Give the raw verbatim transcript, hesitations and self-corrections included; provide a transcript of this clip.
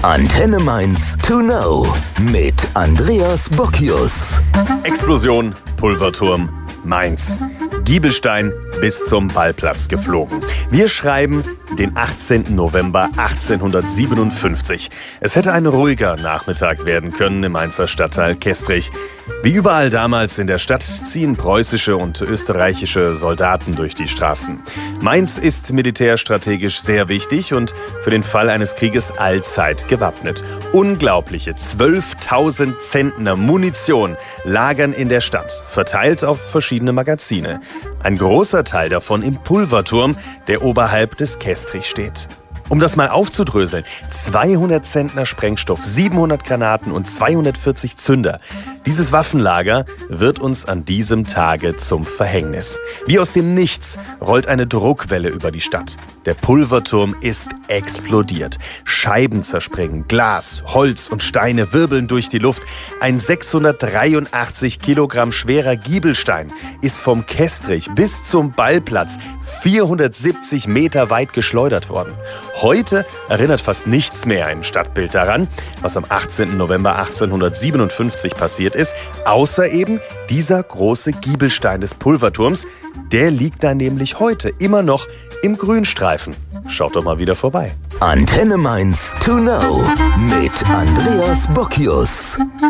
Antenne Mainz to know mit Andreas Bockius. Explosion, Pulverturm, Mainz. Giebelstein bis zum Ballplatz geflogen. Wir schreiben den achtzehnten November achtzehnhundertsiebenundfünfzig. Es hätte ein ruhiger Nachmittag werden können im Mainzer Stadtteil Kestrich. Wie überall damals in der Stadt ziehen preußische und österreichische Soldaten durch die Straßen. Mainz ist militärstrategisch sehr wichtig und für den Fall eines Krieges allzeit gewappnet. Unglaubliche zwölftausend Zentner Munition lagern in der Stadt, verteilt auf verschiedene Magazine. Ein großer Teil davon im Pulverturm, der oberhalb des Kestrich steht. Um das mal aufzudröseln, zweihundert Zentner Sprengstoff, siebenhundert Granaten und zweihundertvierzig Zünder. Dieses Waffenlager wird uns an diesem Tage zum Verhängnis. Wie aus dem Nichts rollt eine Druckwelle über die Stadt. Der Pulverturm ist explodiert. Scheiben zerspringen, Glas, Holz und Steine wirbeln durch die Luft. Ein sechshundertdreiundachtzig Kilogramm schwerer Giebelstein ist vom Kestrich bis zum Ballplatz vierhundertsiebzig Meter weit geschleudert worden. Heute erinnert fast nichts mehr im Stadtbild daran, was am achtzehnten November achtzehnhundertsiebenundfünfzig passiert ist, außer eben dieser große Giebelstein des Pulverturms. Der liegt da nämlich heute immer noch im Grünstreifen. Schaut doch mal wieder vorbei. Antenne Mainz to know mit Andreas Bockius.